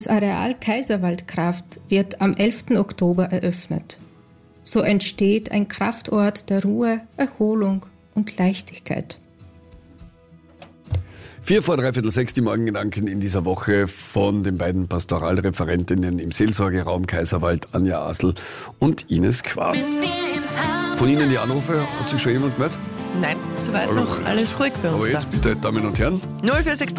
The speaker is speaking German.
Das Areal Kaiserwaldkraft wird am 11. Oktober eröffnet. So entsteht ein Kraftort der Ruhe, Erholung und Leichtigkeit. 5:45 die Morgengedanken in dieser Woche von den beiden Pastoralreferentinnen im Seelsorgeraum Kaiserwald, Anja Asl und Ines Quart. Von Ihnen die Anrufe, hat sich schon jemand gemeldet? Nein, soweit noch alles ruhig bei uns Aber da. jetzt bitte, Damen und Herren. 0463